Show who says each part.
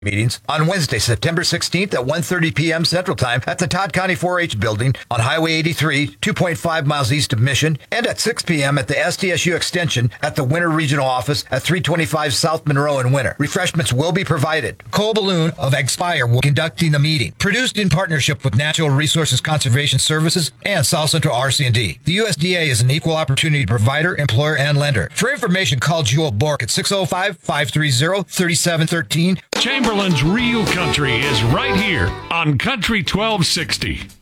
Speaker 1: meetings on Wednesday, September 16th at 1:30 p.m. Central Time at the Todd County 4-H building on Highway 83, 2.5 miles east of Mission, and at 6 p.m. at the SDSU Extension at the Winter Regional Office at 325 South Monroe in Winter. Refreshments will be provided. Cole Balloon of Expire will be conducting the meeting, produced in partnership with Natural Resources Conservation Services and South Central RC&D. The USDA is an equal opportunity provider, employer, and lender. For information, call Jewel Bork at 605-530-3713.
Speaker 2: Chamberlain's Real Country is right here on Country 1260.